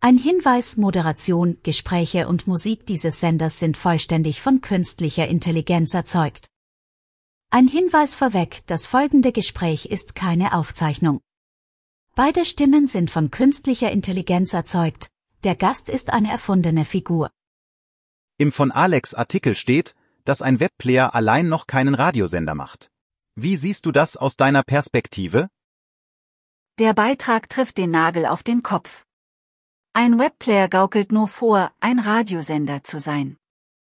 Ein Hinweis: Moderation, Gespräche und Musik dieses Senders sind vollständig von künstlicher Intelligenz erzeugt. Ein Hinweis vorweg: Das folgende Gespräch ist keine Aufzeichnung. Beide Stimmen sind von künstlicher Intelligenz erzeugt. Der Gast ist eine erfundene Figur. Im von Alex Artikel steht, dass ein Webplayer allein noch keinen Radiosender macht. Wie siehst du das aus deiner Perspektive? Der Beitrag trifft den Nagel auf den Kopf. Ein Webplayer gaukelt nur vor, ein Radiosender zu sein.